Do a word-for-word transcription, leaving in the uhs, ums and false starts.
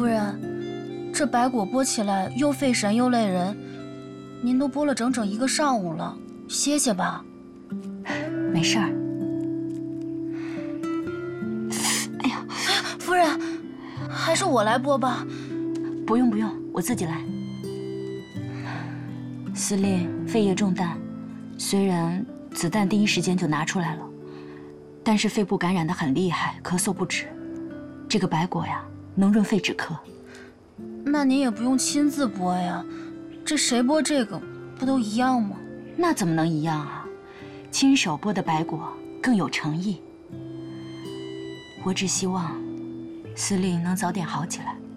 夫人，这白果剥起来又费神又累人，您都剥了整整一个上午了，歇歇吧。 没事儿。 哎呀，哎呀，夫人，还是我来剥吧。 不用不用，我自己来。司令肺叶中弹，虽然子弹第一时间就拿出来了，但是肺部感染得很厉害，咳嗽不止。这个白果呀，能润肺止咳。 那您也不用亲自剥呀，这谁剥这个不都一样吗？ 那怎么能一样啊？亲手剥的白果更有诚意。我只希望司令能早点好起来。